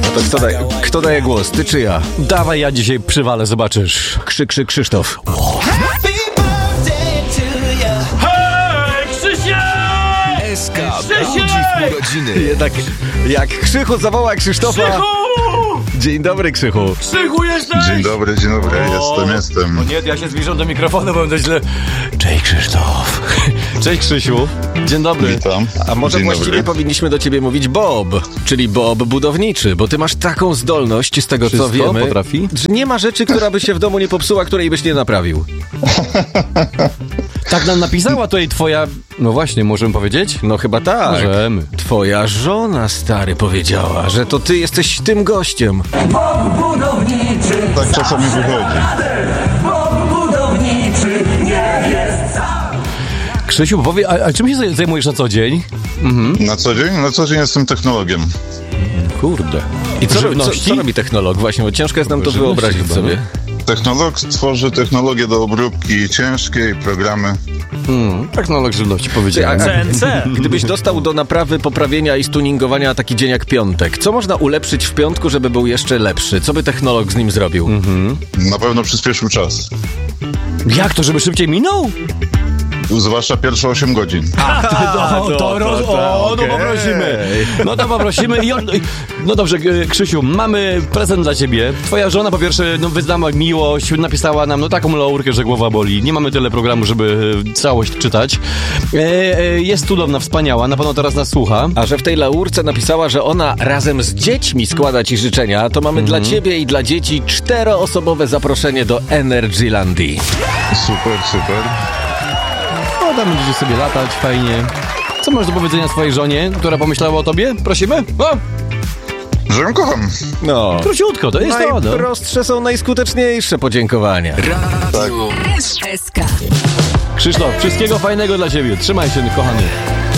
To kto daje głos? Ty czy ja? Dawaj, ja dzisiaj przywalę, zobaczysz. Krzyk, Krzysztof. Hej, Krzysiek! SK budzi w urodziny. Jednak jak Krzychu zawoła Krzysztofa... Krzychu! Dzień dobry, Krzychu. Krzychu, jesteś? Dzień dobry, jestem. O nie, ja się zbliżam do mikrofonu, bo będę źle... Cześć, Krzysztof. Cześć, Krzysiu. Dzień dobry. Witam. A może Dzień właściwie dobry. powinniśmy do ciebie mówić Bob, czyli Bob budowniczy, bo ty masz taką zdolność, z tego Wszystko co wiemy, potrafi? że nie ma rzeczy, która by się w domu nie popsuła, której byś nie naprawił. Tak nam napisała tutaj twoja... No właśnie, możemy powiedzieć? No chyba tak. Możemy. Twoja żona, stary, powiedziała, że to ty jesteś tym gościem. Tak czasami wychodzi. Krzysiu, powie, a czym się zajmujesz na co dzień? Na co dzień jestem technologiem. Kurde. I co Żywności? robi technolog właśnie, bo ciężko jest nam to Żywności wyobrazić chyba, sobie. Technolog tworzy technologię do obróbki ciężkiej, programy. Technolog żywności powiedziałem. CNC. Gdybyś dostał do naprawy, poprawienia i stuningowania taki dzień jak piątek, co można ulepszyć w piątku, żeby był jeszcze lepszy? Co by technolog z nim zrobił? Na pewno przyspieszył czas. Jak to, żeby szybciej minął? Zwłaszcza pierwsze 8 godzin. okej. Poprosimy. No to poprosimy. No dobrze, Krzysiu, mamy prezent dla ciebie. Twoja żona po pierwsze wyznała miłość, napisała nam taką laurkę, że głowa boli. Nie mamy tyle programu, żeby całość czytać. Jest cudowna, wspaniała, na pewno teraz nas słucha. A że w tej laurce napisała, że ona razem z dziećmi składa ci życzenia, to mamy dla ciebie i dla dzieci 4-osobowe zaproszenie do Energylandii. Super. No tam będziecie sobie latać, fajnie. Co masz do powiedzenia swojej żonie, która pomyślała o tobie? Prosimy? O! Że ją kocham. No. Króciutko, to jest to. No. Najprostsze są najskuteczniejsze podziękowania. Radio SK. Krzysztof, wszystkiego fajnego dla ciebie. Trzymaj się, kochany.